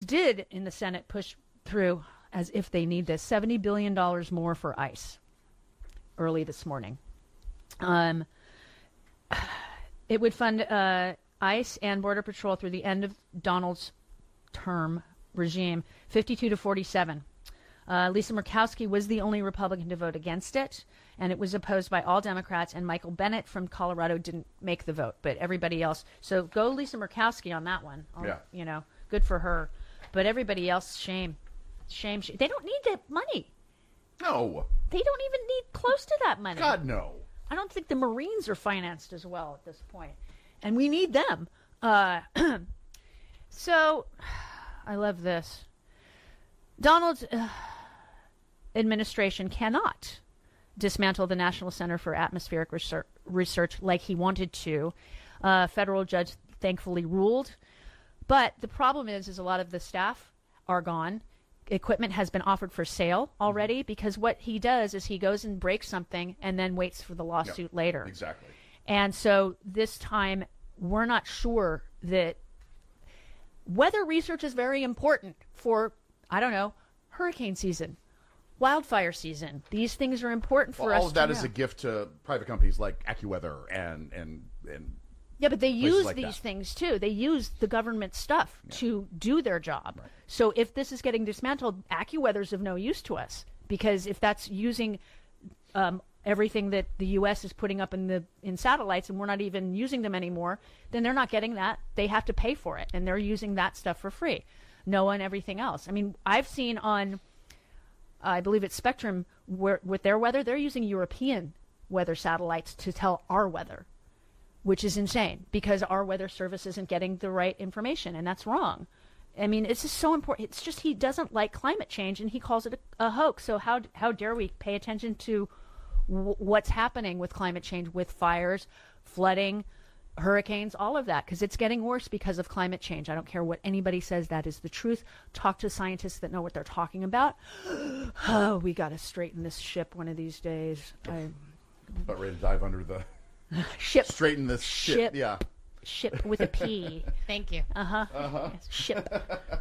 did in the Senate push through, as if they need this, $70 billion more for ICE early this morning. It would fund ICE and Border Patrol through the end of Donald's term regime, 52 to 47. Lisa Murkowski was the only Republican to vote against it, and it was opposed by all Democrats, and Michael Bennet from Colorado didn't make the vote, but everybody else. So go Lisa Murkowski on that one. You know, good for her. But everybody else, shame. Shame. They don't need that money. No. They don't even need close to that money. God, no. I don't think the Marines are financed as well at this point. And we need them. So, I love this. Donald's administration cannot dismantle the National Center for Atmospheric Research like he wanted to. Federal judge thankfully ruled. But the problem is a lot of the staff are gone. Equipment has been offered for sale already, because what he does is he goes and breaks something and then waits for the lawsuit later. Exactly. And so this time we're not sure that weather research is very important for, I don't know, hurricane season, wildfire season. These things are important for us. All of that is a gift to private companies like AccuWeather and yeah, but they use like these things too. They use the government stuff to do their job. Right. So if this is getting dismantled, AccuWeather's of no use to us, because if that's using everything that the U.S. is putting up in satellites and we're not even using them anymore, then they're not getting that. They have to pay for it, and they're using that stuff for free. NOAA and everything else. I mean, I've seen on, I believe it's Spectrum, where with their weather, they're using European weather satellites to tell our weather, which is insane, because our weather service isn't getting the right information, and that's wrong. I mean, it's just so important. It's just he doesn't like climate change, and he calls it a hoax. So how dare we pay attention to what's happening with climate change, with fires, flooding, hurricanes, all of that, because it's getting worse because of climate change. I don't care what anybody says. That is the truth. Talk to scientists that know what they're talking about. Oh, we got to straighten this ship one of these days. But ready to dive under the... Ship. Straighten this ship. Yeah. Ship with a P. Thank you. Yes, ship.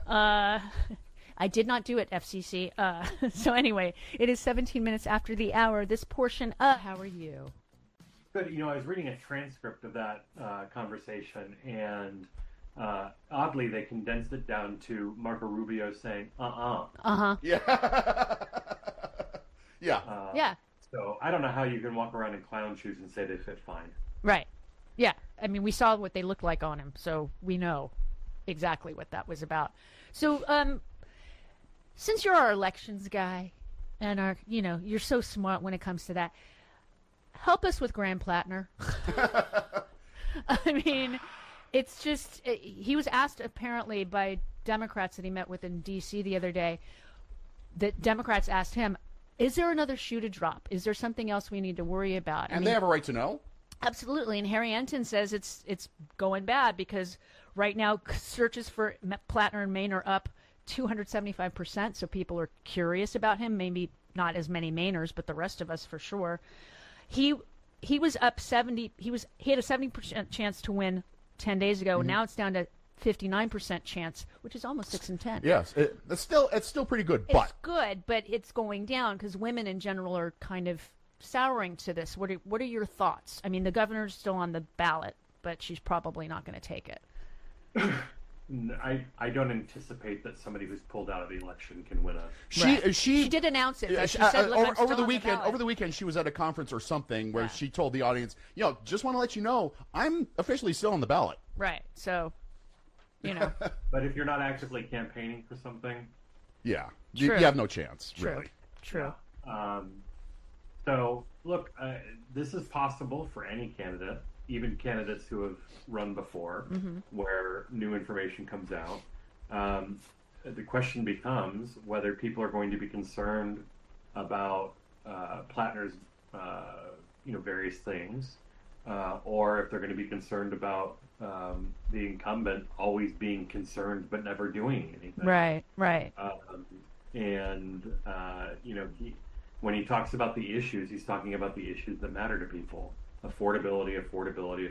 I did not do it, FCC. So anyway, it is 17 minutes after the hour. This portion of How Are You? Good. You know, I was reading a transcript of that conversation, and oddly, they condensed it down to Marco Rubio saying, Yeah. Yeah. Yeah. So I don't know how you can walk around in clown shoes and say they fit fine. Right. Yeah. I mean, we saw what they looked like on him, so we know exactly what that was about. So, since you're our elections guy, and you're so smart when it comes to that, help us with Graham Plattner. I mean, it's just, he was asked apparently by Democrats that he met with in D.C. the other day, that Democrats asked him, is there another shoe to drop? Is there something else we need to worry about? And they have a right to know. Absolutely. And Harry Enton says it's going bad, because right now searches for Plattner in Maine are up 275%. So people are curious about him. Maybe not as many Mainers, but the rest of us for sure. He was up 70. He had a 70% chance to win 10 days ago. Mm-hmm. Now it's down to 59% chance, which is almost 6 in 10. Yes, it's still pretty good. It's good, but it's going down because women in general are kind of souring to this. What are your thoughts? I mean, the governor's still on the ballot, but she's probably not going to take it. I don't anticipate that somebody who's pulled out of the election can win a. She did announce it. She said, "Look, over the weekend. Over the weekend, she was at a conference or something where she told the audience, just want to let you know, I'm officially still on the ballot." Right. So, But if you're not actively campaigning for something, you have no chance. True. Really. True. So look, this is possible for any candidate, even candidates who have run before, where new information comes out. The question becomes whether people are going to be concerned about Plattner's, various things, or if they're going to be concerned about the incumbent always being concerned but never doing anything. Right. When he talks about the issues, he's talking about the issues that matter to people. Affordability,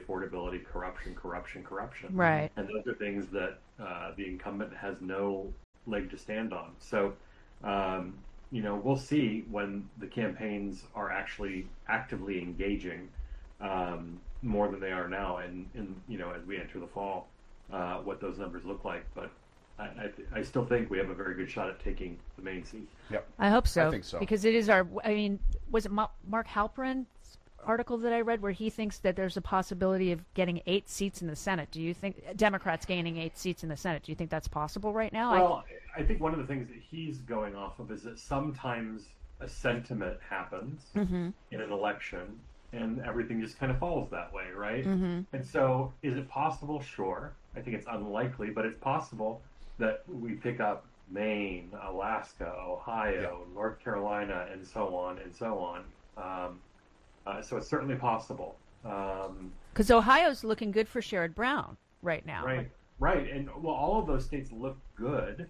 corruption. Right. And those are things that the incumbent has no leg to stand on. So, we'll see when the campaigns are actually actively engaging more than they are now, and as we enter the fall, what those numbers look like. But I still think we have a very good shot at taking the Maine seat. Yep. I hope so. I think so. Because it is was it Mark Halperin article that I read where he thinks that there's a possibility of getting 8 seats in the Senate? Do you think Democrats gaining 8 seats in the Senate? Do you think that's possible right now? Well, I think one of the things that he's going off of is that sometimes a sentiment happens in an election and everything just kind of falls that way, right? And so is it possible? Sure. I think it's unlikely, but it's possible that we pick up Maine, Alaska, Ohio, North Carolina, and so on and so on. So it's certainly possible. Because Ohio's looking good for Sherrod Brown right now. Right. And well, all of those states look good.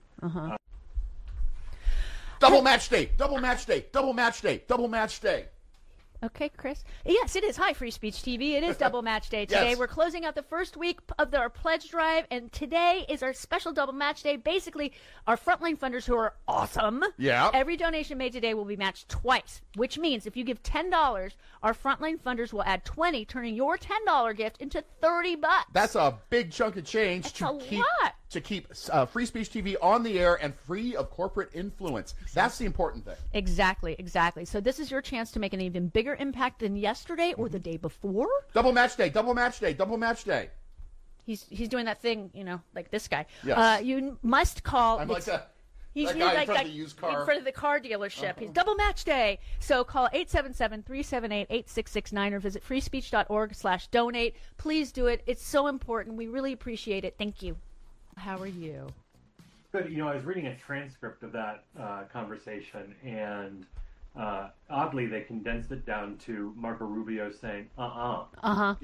Double match day, double match day, double match day, double match day. Okay, Chris. Yes, it is. Hi, Free Speech TV. It is Double Match Day today. Yes. We're closing out the first week of our pledge drive, and today is our special Double Match Day. Basically, our frontline funders who are awesome. Yeah. Every donation made today will be matched twice, which means if you give $10, our frontline funders will add $20, turning your $10 gift into $30. That's a big chunk of change That's to a keep lot. to keep Free Speech TV on the air and free of corporate influence. That's the important thing. Exactly. So this is your chance to make an even bigger impact than yesterday or the day before. Double match day, double match day, double match day. He's doing that thing, like this guy. Yes. You must call. I'm like that. He's That guy like in front that of the used car. in front of the car dealership. He's Double Match Day. So call 877-378-8669 or visit freespeech.org/donate. Please do it. It's so important. We really appreciate it. Thank you. How are you? Good. I was reading a transcript of that conversation, and oddly, they condensed it down to Marco Rubio saying, Yeah.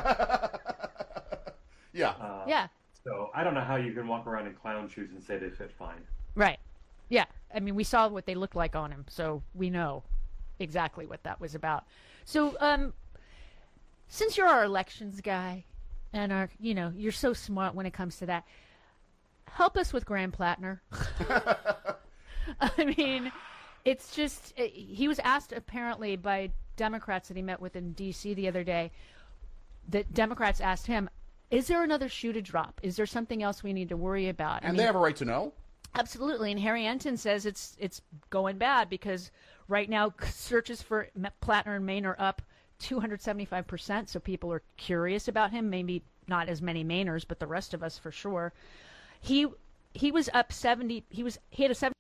Yeah. Yeah. So I don't know how you can walk around in clown shoes and say they fit fine. Right. Yeah. I mean, we saw what they looked like on him, so we know exactly what that was about. So, since you're our elections guy, and you're so smart when it comes to that, help us with Graham Plattner. I mean, it's just he was asked apparently by Democrats that he met with in D.C. the other day. That Democrats asked him, "Is there another shoe to drop? Is there something else we need to worry about?" And they have a right to know. Absolutely, and Harry Enton says it's going bad because right now searches for Plattner in Maine are up 275%. So people are curious about him. Maybe not as many Mainers, but the rest of us for sure. He was up 70. He had a 70.